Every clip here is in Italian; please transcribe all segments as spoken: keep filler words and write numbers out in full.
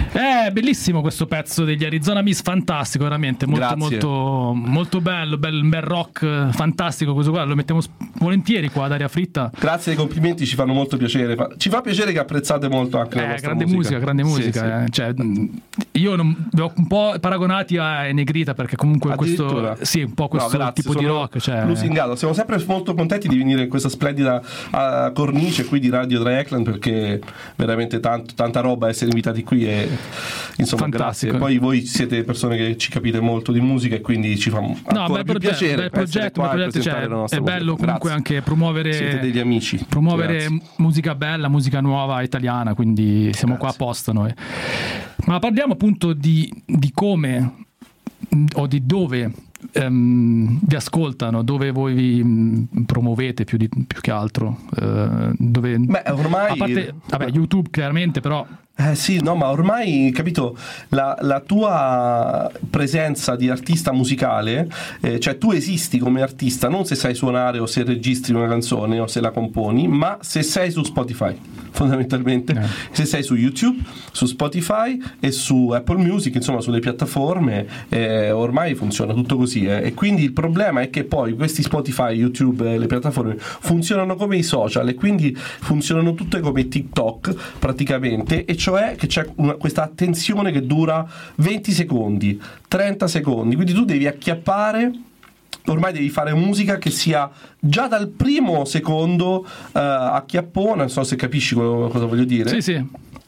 È bellissimo questo pezzo degli Arizona Miss, fantastico, veramente molto Grazie. molto molto bello, bel, bel rock fantastico, questo qua lo mettiamo volentieri qua ad Aria Fritta. Grazie dei complimenti, ci fanno molto piacere. Ci fa piacere che apprezzate molto anche la eh, nostra grande musica. musica, grande musica. Sì, eh. Cioè, io non, vi ho un po' paragonati a Negrita perché comunque questo sì, un po' questo no, tipo di rock, cioè... lusingato. Siamo sempre molto contenti di venire in questa splendida uh, cornice qui di Radio Dry perché veramente tanto, tanta roba essere invitati qui e insomma fantastico. Grazie. Poi voi siete persone che ci capite molto di musica e quindi ci fa ancora no, più progetto, piacere bel progetto, bel progetto, cioè, è bello comunque grazie. Anche promuovere siete degli amici, promuovere grazie. Musica bella, musica nuova italiana, quindi siamo grazie. Qua a posto noi. Ma parliamo appunto di, di come o di dove Um, vi ascoltano, dove voi vi um, promuovete più, di, più che altro, uh, dove Beh, ormai a parte vabbè, YouTube chiaramente, però Eh sì, no, ma ormai, capito, la, la tua presenza di artista musicale, eh, cioè tu esisti come artista non se sai suonare o se registri una canzone o se la componi, ma se sei su Spotify, fondamentalmente, eh. se sei su YouTube, su Spotify e su Apple Music, insomma sulle piattaforme, eh, ormai funziona tutto così, eh. E quindi il problema è che poi questi Spotify, YouTube e le piattaforme funzionano come i social e quindi funzionano tutte come TikTok praticamente, e cioè che c'è una, questa attenzione che dura venti secondi, trenta secondi, quindi tu devi acchiappare, ormai devi fare musica che sia già dal primo secondo uh, acchiappona, non so se capisci cosa voglio dire. Sì, sì.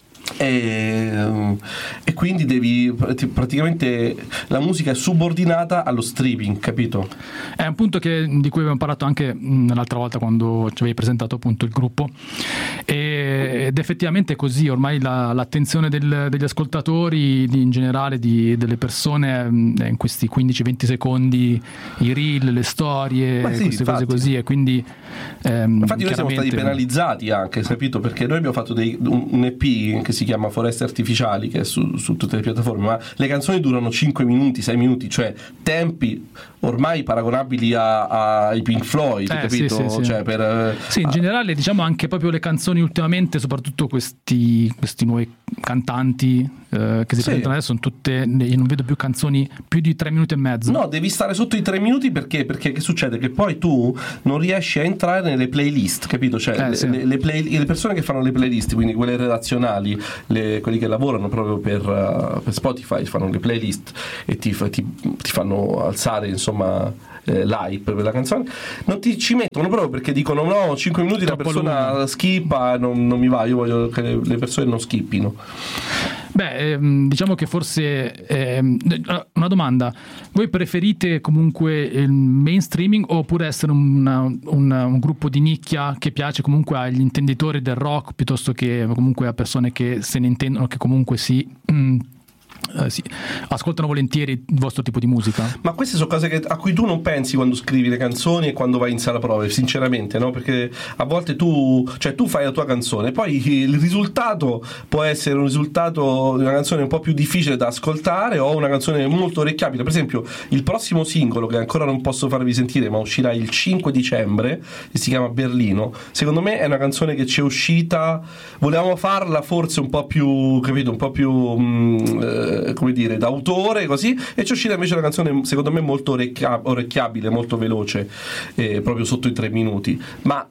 E, e quindi devi praticamente la musica è subordinata allo streaming, capito? È un punto che, di cui abbiamo parlato anche l'altra volta quando ci avevi presentato appunto il gruppo, e, ed effettivamente è così, ormai la, l'attenzione del, degli ascoltatori in generale, di, delle persone è in questi quindici venti secondi, i reel, le storie, sì, queste infatti. cose così, e quindi ehm, infatti noi siamo stati penalizzati anche, capito? Perché noi abbiamo fatto dei, un, un E P che si chiama Foreste Artificiali, che è su, su tutte le piattaforme, ma le canzoni durano cinque minuti, sei minuti, cioè tempi ormai paragonabili a, ai Pink Floyd, eh, capito? Sì, sì, sì. Cioè per, sì, in a... generale diciamo anche proprio le canzoni ultimamente, soprattutto questi, questi nuovi cantanti eh, che si sì. presentano adesso, sono tutte, io non vedo più canzoni più di tre minuti e mezzo. No, devi stare sotto i tre minuti perché perché che succede? Che poi tu non riesci a entrare nelle playlist, capito? Cioè eh, le, sì. le, le, play, le persone che fanno le playlist, quindi quelle redazionali, le, quelli che lavorano proprio per, uh, per Spotify, fanno le playlist e ti, ti, ti fanno alzare insomma eh, l'hype per la canzone, non ti ci mettono proprio perché dicono no, cinque minuti la persona lungo. skippa, non, non mi va, io voglio che le, le persone non skippino. Beh, ehm, diciamo che forse ehm, una domanda: voi preferite comunque il mainstreaming oppure essere una, una, un gruppo di nicchia che piace comunque agli intenditori del rock piuttosto che comunque a persone che se ne intendono, che comunque si mm, Uh, sì, ascoltano volentieri il vostro tipo di musica? Ma queste sono cose che, a cui tu non pensi quando scrivi le canzoni e quando vai in sala prove, sinceramente, no? Perché a volte tu, cioè tu fai la tua canzone, poi il risultato può essere un risultato di una canzone un po' più difficile da ascoltare o una canzone molto orecchiabile. Per esempio il prossimo singolo, che ancora non posso farvi sentire ma uscirà il cinque dicembre, che si chiama Berlino, secondo me è una canzone che ci è uscita, volevamo farla forse un po' più, capito, un po' più mh, eh, come dire, d'autore, così, e ci è uscita invece una canzone secondo me molto orecchia- orecchiabile, molto veloce, eh, proprio sotto i tre minuti, ma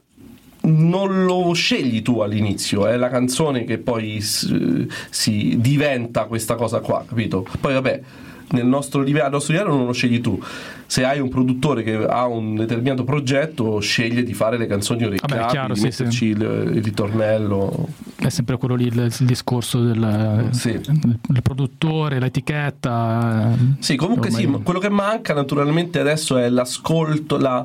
non lo scegli tu all'inizio, è la canzone che poi si, si diventa questa cosa qua, capito? Poi vabbè, nel nostro livello, al nostro livello non lo scegli tu. Se hai un produttore che ha un determinato progetto, sceglie di fare le canzoni orecchiabili, Vabbè, chiaro, di sì, metterci sì. Il, il ritornello. È sempre quello lì il, il discorso del, sì. il, il produttore, l'etichetta. Sì, comunque ormai... sì, quello che manca naturalmente adesso è l'ascolto, la...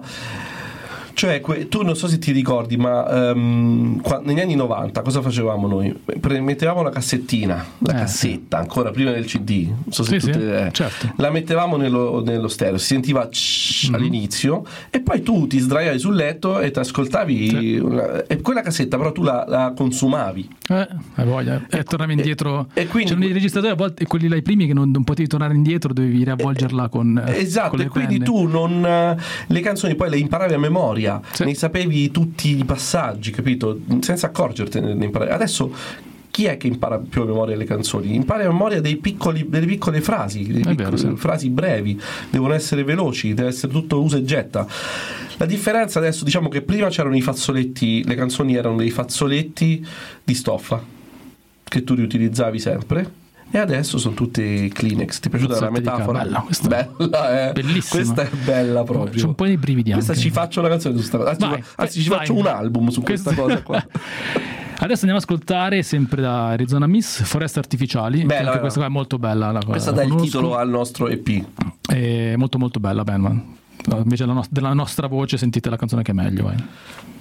Cioè, tu non so se ti ricordi, ma um, qua, negli anni novanta cosa facevamo noi? Pre- mettevamo la cassettina, la eh, cassetta, sì. ancora prima del C D, non so se sì, tutte, sì, eh, certo. La mettevamo nello, nello stereo, si sentiva mm-hmm. all'inizio, e poi tu ti sdraiavi sul letto e ti ascoltavi, sì. una, e quella cassetta però tu la, la consumavi. Eh, hai voglia. E, e tornavi indietro. E, e quindi, c'erano i registratori, a volte quelli là i primi che non, non potevi tornare indietro, dovevi riavvolgerla con esatto, con le e quindi penne. Tu non le canzoni poi le imparavi a memoria. Sì. Ne sapevi tutti i passaggi, capito? Senza accorgertene ne imparavi. Adesso chi è che impara più a memoria le canzoni? Impara a memoria dei piccoli, delle piccole frasi, delle piccole, vero, sì. frasi brevi, devono essere veloci, deve essere tutto usa e getta. La differenza adesso, diciamo che prima c'erano i fazzoletti, le canzoni erano dei fazzoletti di stoffa che tu riutilizzavi sempre, e adesso sono tutte Kleenex. Ti è piaciuta la metafora? Bella, questa bella, eh. Bellissima. Questa è bella proprio. C'è un po' di brividi questa anche. ci faccio una canzone su questa cosa, anzi, Vai, anzi ci vai. faccio un album su questa cosa qua. Adesso andiamo ad ascoltare sempre da Arizona Miss Foreste Artificiali. Bella, anche questa qua è molto bella, la, questa la dà il conosco. titolo al nostro E P. È molto molto bella, Bandman. Invece della, no- della nostra voce sentite la canzone che è meglio, vai.